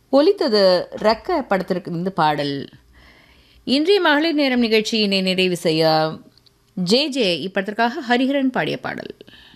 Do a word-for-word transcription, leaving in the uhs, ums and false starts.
ஒலித்தது ரெக்க படத்திற்கு இந்த பாடல். இன்றைய மகளிர் நேரம் நிகழ்ச்சியினை நிறைவு செய்ய ஜே ஜே இப்படத்திற்காக ஹரிஹரன் பாடிய பாடல்.